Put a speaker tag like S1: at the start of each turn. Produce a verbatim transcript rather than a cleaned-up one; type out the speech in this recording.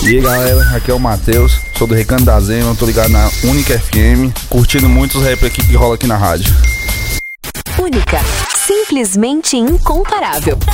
S1: E aí galera, aqui é o Matheus, sou do Recanto da Zema, tô ligado na Única F M, curtindo muito os rap aqui que rola aqui na rádio.
S2: Única, simplesmente incomparável.